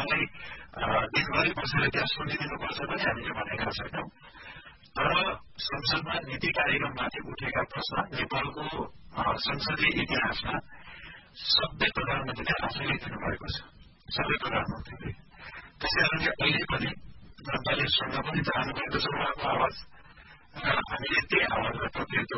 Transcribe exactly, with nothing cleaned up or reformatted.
उहाँलाई दिनभरि बसेर त्यहाँ सुनिदिनुपर्छ पनि हामीले भनेका छैनौँ। तर संसदमा नीति कार्यक्रममाथि उठेका प्रश्न नेपालको संसदीय इतिहासमा सबै प्रधानमन्त्रीले आफैले दिनुभएको छ, सबै प्रधानमन्त्रीले। त्यसै कारणले अहिले पनि जनताले सुन्न पनि चाहनुभएको छ उहाँको आवाज र हामीले त्यही आवाजलाई प्रतिनिधित्व